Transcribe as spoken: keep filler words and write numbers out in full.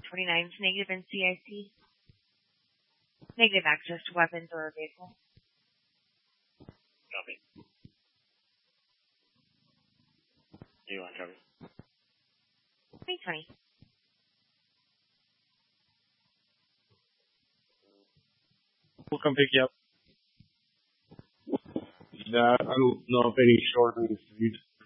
twenty-nine is negative N C I C. Negative access to weapons or a vehicle. Copy. You want copy? twenty twenty. We'll come pick you up. That, I don't know if any short needs to be